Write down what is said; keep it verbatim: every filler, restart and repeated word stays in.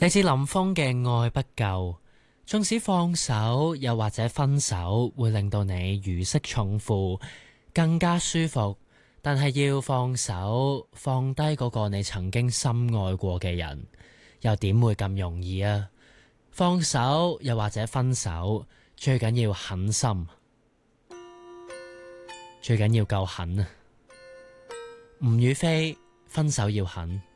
嚟自林峰嘅愛不夠，縱使放手又或者分手會令到你如釋重負，更加舒服，但係要放手放低嗰個你曾經深愛過嘅人，又點會咁容易啊？放手又或者分手，最緊要狠心，最緊要夠狠啊！吳雨霏，分手要狠。